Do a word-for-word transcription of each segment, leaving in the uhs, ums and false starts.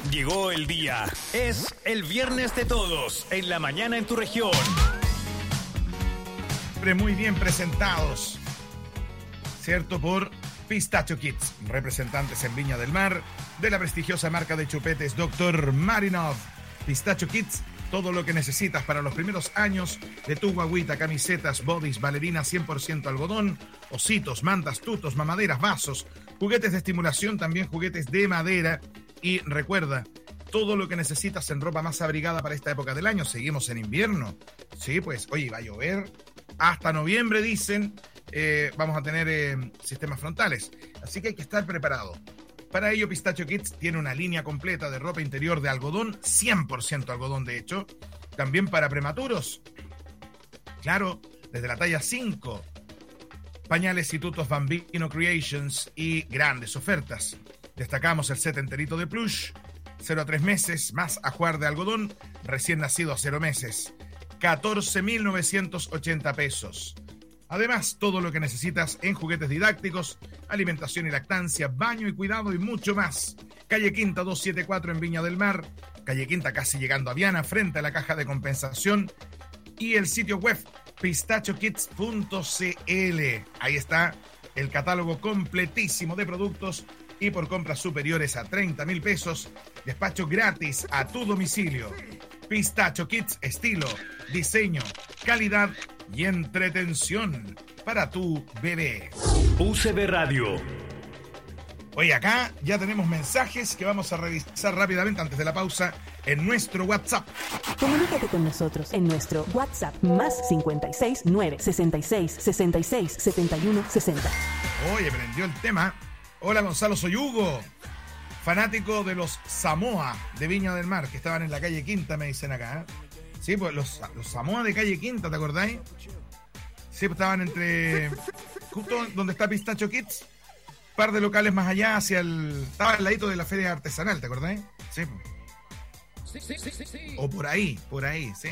Llegó el día. Es el viernes de todos en la mañana en tu región. Muy bien presentados, ¿cierto? Por Pistacho Kids, representantes en Viña del Mar de la prestigiosa marca de chupetes doctor Marinov. Pistacho Kids, todo lo que necesitas para los primeros años de tu guaguita: camisetas, bodys, bailarinas cien por ciento algodón, ositos, mantas, tutos, mamaderas, vasos, juguetes de estimulación, también juguetes de madera. Y recuerda, todo lo que necesitas en ropa más abrigada para esta época del año. Seguimos en invierno. Sí, pues, oye, va a llover hasta noviembre, dicen. Eh, vamos a tener eh, sistemas frontales, así que hay que estar preparado. Para ello, Pistacho Kids tiene una línea completa de ropa interior de algodón, cien por ciento algodón de hecho, también para prematuros. Claro, desde la talla cinco. Pañales y tutos Bambino Creations y grandes ofertas. Destacamos el set enterito de plush, cero a tres meses, más ajuar de algodón, recién nacido a cero meses. catorce mil novecientos ochenta pesos. Además, todo lo que necesitas en juguetes didácticos, alimentación y lactancia, baño y cuidado y mucho más. Calle Quinta doscientos setenta y cuatro en Viña del Mar. Calle Quinta casi llegando a Viana, frente a la caja de compensación. Y el sitio web pistacho kids punto c l. Ahí está el catálogo completísimo de productos y por compras superiores a treinta mil pesos, despacho gratis a tu domicilio. Pistacho Kids, estilo, diseño, calidad y entretención para tu bebé. U C B Radio. Oye, acá ya tenemos mensajes que vamos a revisar rápidamente antes de la pausa en nuestro WhatsApp. Comunícate con nosotros en nuestro WhatsApp más cincuenta y seis, nueve, sesenta y seis, sesenta y seis, setenta y uno, sesenta. Oye, prendió el tema. Hola Gonzalo, soy Hugo, fanático de los Samoa de Viña del Mar, que estaban en la calle Quinta, me dicen acá. Sí, pues los, los Samoa de calle Quinta, ¿te acordáis? Sí, pues estaban entre, justo donde está Pistacho Kids, un par de locales más allá, hacia el, estaba al ladito de la feria artesanal, ¿te acordáis? Sí, pues. Sí, sí, sí, sí. O por ahí, por ahí, sí.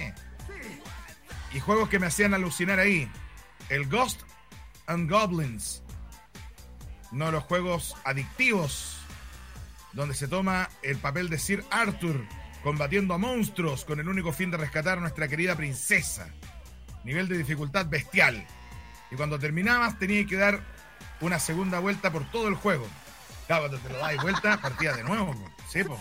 Y juegos que me hacían alucinar ahí, el Ghost and Goblins. No, los juegos adictivos, donde se toma el papel de Sir Arthur combatiendo a monstruos con el único fin de rescatar a nuestra querida princesa. Nivel de dificultad bestial. Y cuando terminabas tenías que dar una segunda vuelta por todo el juego. Claro, cuando te lo das vuelta, partía de nuevo. Sí, po.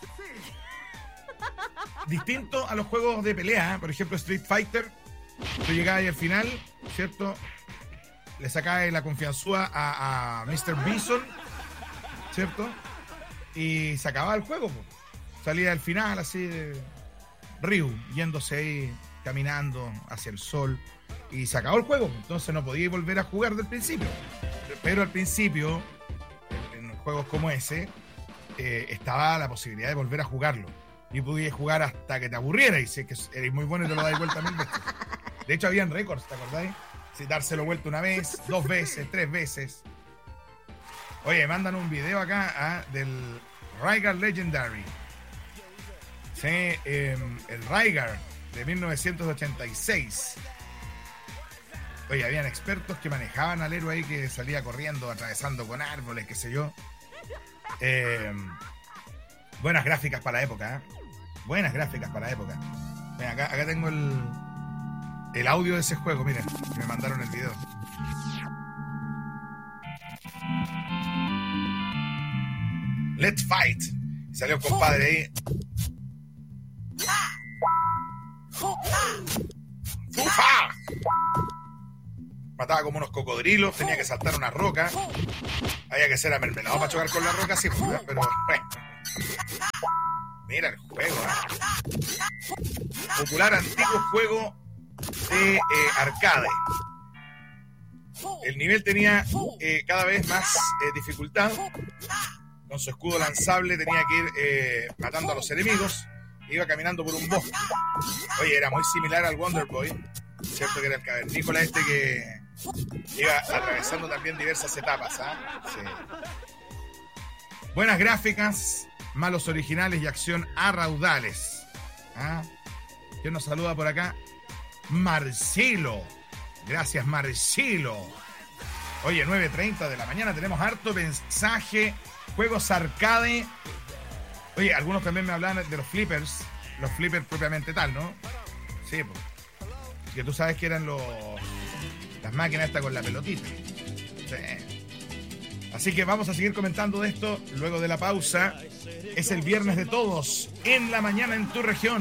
Distinto a los juegos de pelea, ¿eh? Por ejemplo, Street Fighter. Tú llegabas ahí al final, ¿cierto? Le sacaba la confianzúa a, a mister Bison, ¿cierto? Y se acababa el juego, po. Salía al final así de Ryu, yéndose ahí, caminando hacia el sol, y se acabó el juego. Entonces no podía volver a jugar del principio. Pero al principio, en juegos como ese, eh, estaba la posibilidad de volver a jugarlo. Y podías jugar hasta que te aburriera, y si es que eres muy bueno y te lo das vuelta mil veces. De hecho, habían récords, ¿te acordáis? Si dárselo vuelta una vez, dos veces, tres veces. Oye, mandan un video acá ¿ah? del Rygar Legendary. Sí, eh, el Rygar de mil novecientos ochenta y seis. Oye, habían expertos que manejaban al héroe ahí que salía corriendo, atravesando con árboles, qué sé yo. Eh, buenas gráficas para la época, ¿eh? Buenas gráficas para la época. Mira, acá, acá tengo el... el audio de ese juego, miren, que me mandaron el video. Let's fight. Salió el compadre ahí. ¡Fufa! Mataba como unos cocodrilos, tenía que saltar una roca. Había que ser amermelado para chocar con la roca, sí, pero bueno. Mira el juego, ¿eh? Popular antiguo juego de eh, arcade. El nivel tenía eh, cada vez más eh, dificultad. Con su escudo lanzable tenía que ir eh, matando a los enemigos. Iba caminando por un bosque. Oye, era muy similar al Wonder Boy, cierto, que era el cavernícola este que iba atravesando también diversas etapas, ¿ah? Sí. Buenas gráficas, malos originales y acción a raudales. ¿Ah? ¿Quién nos saluda por acá? Marcelo. Gracias, Marcelo. Oye, nueve treinta de la mañana, tenemos harto mensaje, juegos arcade. Oye, algunos también me hablan de los flippers, los flippers propiamente tal, ¿no? Sí, pues. Que tú sabes que eran los las máquinas estas con la pelotita. Sí. Así que vamos a seguir comentando de esto luego de la pausa. Es el viernes de todos, en la mañana en tu región.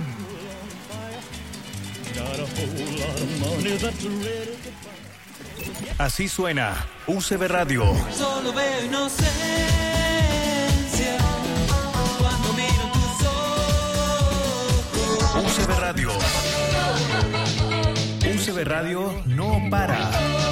Así suena U C B Radio. Solo veo inocencia cuando miro tus ojos. U C B Radio. U C B Radio no para.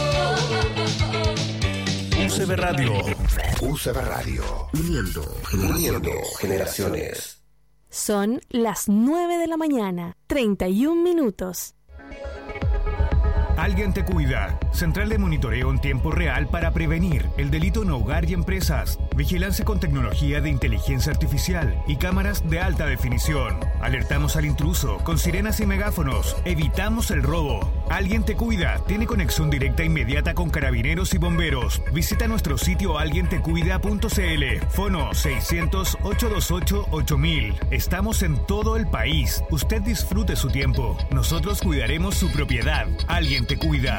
U C B Radio. U C B Radio. Uniendo, uniendo generaciones. Son las nueve de la mañana, treinta y un minutos. Alguien te cuida. Central de monitoreo en tiempo real para prevenir el delito en hogar y empresas. Vigilancia con tecnología de inteligencia artificial y cámaras de alta definición. Alertamos al intruso con sirenas y megáfonos. Evitamos el robo. Alguien te cuida. Tiene conexión directa e inmediata con carabineros y bomberos. Visita nuestro sitio alguien te cuida punto c l. Fono seiscientos, ochocientos veintiocho, ocho mil. Estamos en todo el país. Usted disfrute su tiempo. Nosotros cuidaremos su propiedad. Alguien te cuida.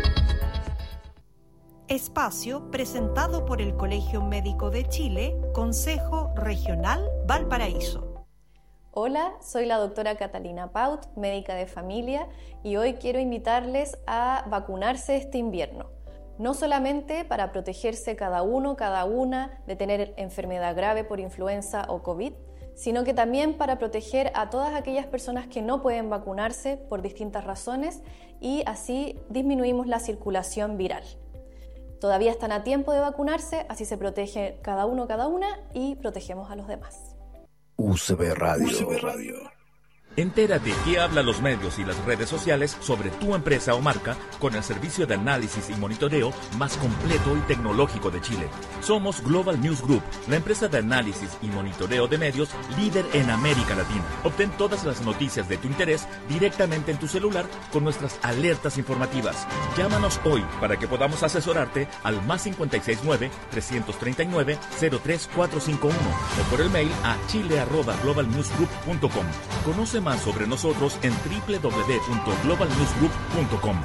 Espacio presentado por el Colegio Médico de Chile, Consejo Regional Valparaíso. Hola, soy la doctora Catalina Paut, médica de familia, y hoy quiero invitarles a vacunarse este invierno. No solamente para protegerse cada uno, cada una de tener enfermedad grave por influenza o COVID, sino que también para proteger a todas aquellas personas que no pueden vacunarse por distintas razones y así disminuimos la circulación viral. Todavía están a tiempo de vacunarse, así se protege cada uno, cada una y protegemos a los demás. U C B Radio. U C B Radio. Entérate qué hablan los medios y las redes sociales sobre tu empresa o marca con el servicio de análisis y monitoreo más completo y tecnológico de Chile. Somos Global News Group, la empresa de análisis y monitoreo de medios líder en América Latina. Obtén todas las noticias de tu interés directamente en tu celular con nuestras alertas informativas. Llámanos hoy para que podamos asesorarte al más cinco seis nueve, tres tres nueve, cero tres cuatro cinco uno o por el mail a chile arroba global news group punto com. Conoce más sobre nosotros en doble u doble u doble u punto global news group punto com.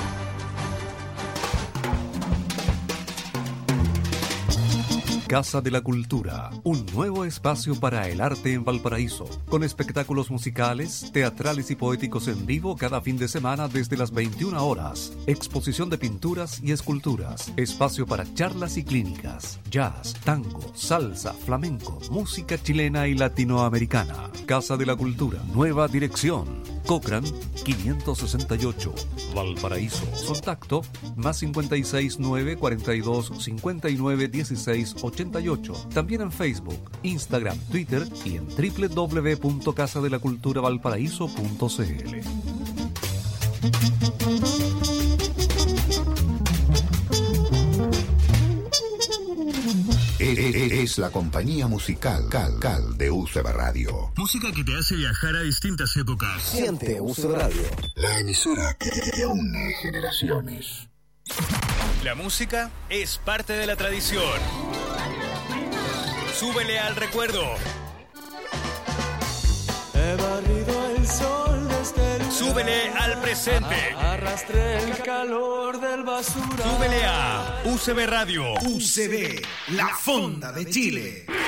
Casa de la Cultura, un nuevo espacio para el arte en Valparaíso, con espectáculos musicales, teatrales y poéticos en vivo cada fin de semana desde las veintiuna horas, exposición de pinturas y esculturas, espacio para charlas y clínicas, jazz, tango, salsa, flamenco, música chilena y latinoamericana. Casa de la Cultura, nueva dirección, Cochrane quinientos sesenta y ocho, Valparaíso. Contacto más cinco seis nueve, cuarenta y dos, cincuenta y nueve, dieciséis, ochenta y ocho. También en Facebook, Instagram, Twitter y en doble u doble u doble u punto casa de la cultura valparaíso punto c l. Es la compañía musical Cal Cal de U C B Radio. Música que te hace viajar a distintas épocas. Siente U C B Radio, la emisora que une generaciones. La música es parte de la tradición. Súbele al recuerdo. He barrido el sol desde el Súbele al presente. Arrastré el calor del basura. Súbele a U C B Radio. U C B, la fonda de Chile.